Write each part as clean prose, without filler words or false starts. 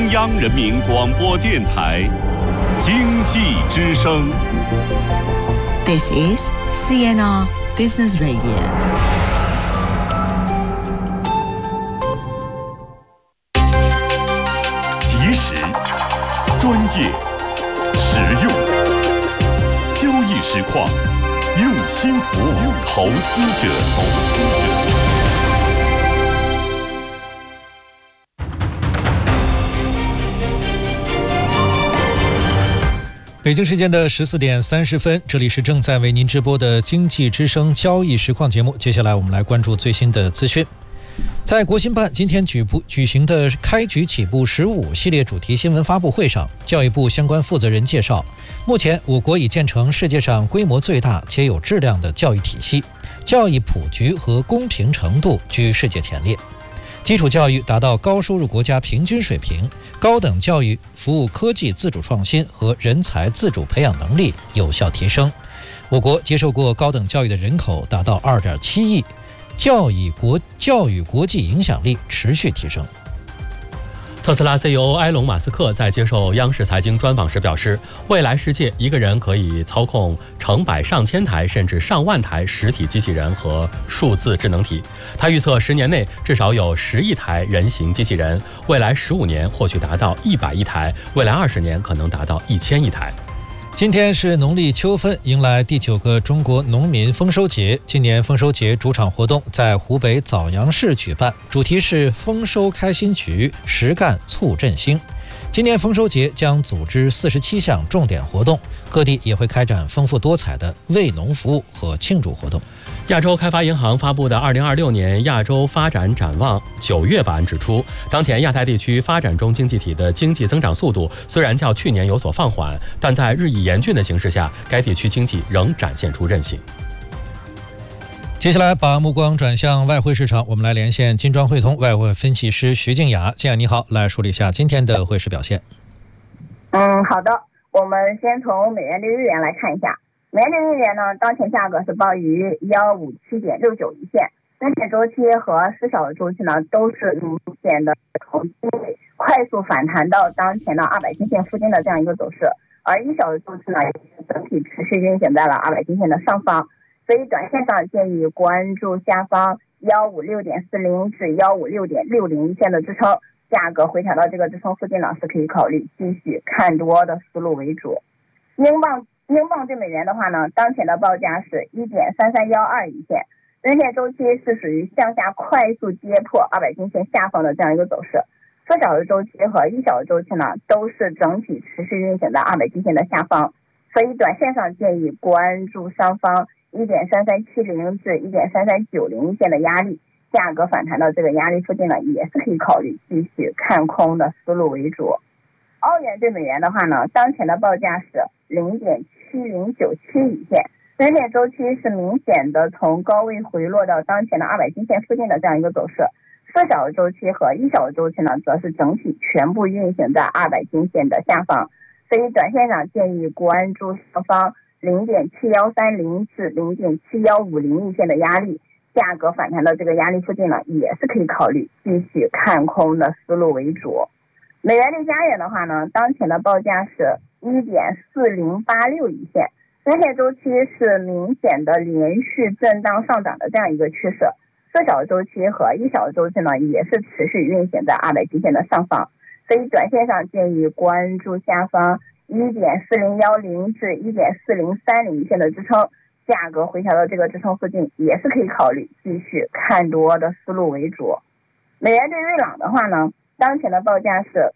中央人民广播电台经济之声。 This is CNR Business Radio。 及时、专业、实用，交易实况，用心服务投资者。 北京时间的14点30分，这里是正在为您直播的经济之声交易实况节目。接下来我们来关注最新的资讯。在国新办今天举行的开局起步15系列主题新闻发布会上，教育部相关负责人介绍，目前我国已建成世界上规模最大且有质量的教育体系，教育普及和公平程度居世界前列，基础教育达到高收入国家平均水平，高等教育服务科技自主创新和人才自主培养能力有效提升。我国接受过高等教育的人口达到2.7亿，教育国际影响力持续提升。 特斯拉 CEO 埃隆·马斯克在接受央视财经专访时表示，未来世界一个人可以操控成百上千台甚至上万台实体机器人和数字智能体。他预测10年内至少有10亿台人形机器人，未来15年或许达到100亿台，未来20年可能达到1000亿台。 今天是农历秋分，迎来第9个中国农民丰收节。今年丰收节主场活动在湖北枣阳市举办，主题是丰收开新局，实干促振兴。今年丰收节将组织47项重点活动，各地也会开展丰富多彩的为农服务和庆祝活动。 亚洲开发银行发布的2026年亚洲发展展望9月版指出，当前亚太地区发展中经济体的经济增长速度虽然较去年有所放缓，但在日益严峻的形势下，该地区经济仍展现出韧性。 接下来把目光转向外汇市场，我们来连线金庄汇通外汇分析师徐静雅。静雅你好，来梳理一下今天的汇市表现。 好的，我们先从美元对日元来看一下。美元对日元呢，当前价格是报于157.69一线，分解周期和4小时周期呢都是明显的从低位快速反弹到当前的200均线附近的这样一个走势，而1小时周期呢也是整体持续运行在了200均线的上方，所以短线上建议关注下方156.40至156.60一线的支撑，价格回调到这个支撑附近呢是可以考虑继续看多的思路为主。英镑对美元的话呢，当前的报价是1.3312一线，日线周期是属于向下快速跌破200均线下方的这样一个走势，4小时周期和1小时周期呢都是整体持续运行在200均线的下方，所以短线上建议关注上方1.3370至1.3390一线的压力，价格反弹到这个压力附近呢也是可以考虑继续看空的思路为主。澳元对美元的话呢，当前的报价是0.7097一线，日线周期是明显的从高位回落到当前的200均线附近的这样一个走势，4小时周期和1小时周期呢则是整体全部运行在200均线的下方，所以短线上建议关注上方0.7130至0.7150一线的压力，价格反弹到这个压力附近呢也是可以考虑继续看空的思路为主。美元对加元的话呢，当前的报价是1.4086一线，日线周期是明显的连续震荡上涨的这样一个趋势，4小时周期和1小时周期呢也是持续运行在200均线的上方，所以短线上建议关注下方1.4010至1.4030一线的支撑，价格回调到这个支撑附近也是可以考虑继续看多的思路为主。美元对瑞郎的话呢，当前的报价是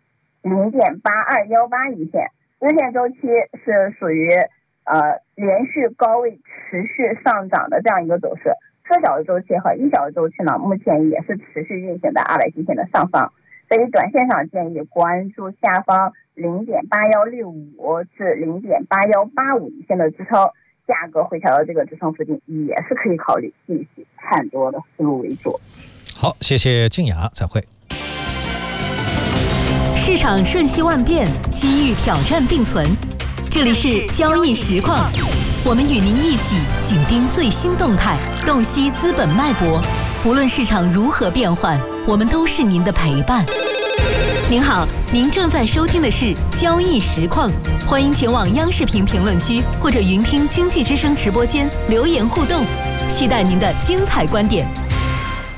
0.8218一线，日线周期是属于连续高位持续上涨的这样一个走势，4小时周期和1小时周期呢目前也是持续运行在200均线的上方，所以短线上建议关注下方0.8165至0.8185一线的支撑，价格回调到这个支撑附近也是可以考虑继续看多的思路为主。 好，谢谢静雅，再会。 市场瞬息万变，机遇挑战并存。这里是交易实况，我们与您一起紧盯最新动态，洞悉资本脉搏。无论市场如何变幻，我们都是您的陪伴。 您好，您正在收听的是交易实况，欢迎前往央视评论区或者云听经济之声直播间留言互动，期待您的精彩观点。